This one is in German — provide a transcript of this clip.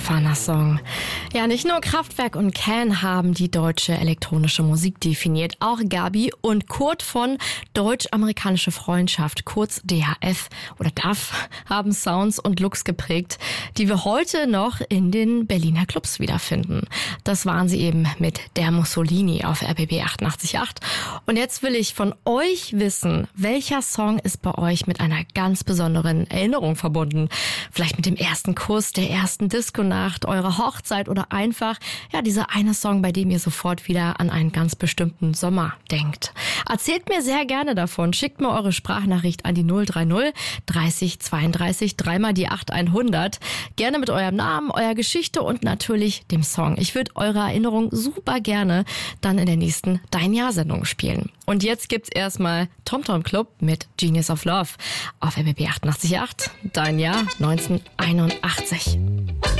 abgefahrener Song. Ja, nicht nur Kraftwerk und Can haben die deutsche elektronische Musik definiert. Auch Gabi und Kurt von Deutsch-Amerikanische Freundschaft, kurz DHF oder DAF, haben Sounds und Looks geprägt, die wir heute noch in den Berliner Clubs wiederfinden. Das waren sie eben mit Der Mussolini auf RBB 88.8. Und jetzt will ich von euch wissen, welcher Song ist bei euch mit einer ganz besonderen Erinnerung verbunden? Vielleicht mit dem ersten Kuss, der ersten Disco-Nacht, eurer Hochzeit oder einfach, ja, dieser eine Song, bei dem ihr sofort wieder an einen ganz bestimmten Sommer denkt. Erzählt mir sehr gerne davon. Schickt mir eure Sprachnachricht an die 030 30 32 3 die 8100. Gerne mit eurem Namen, eurer Geschichte und natürlich dem Song. Ich würde eure Erinnerung super gerne dann in der nächsten Dein Jahr-Sendung spielen. Und jetzt gibt's erstmal Tom Tom Club mit Genius of Love auf RBB 88.8. Dein Jahr 1981.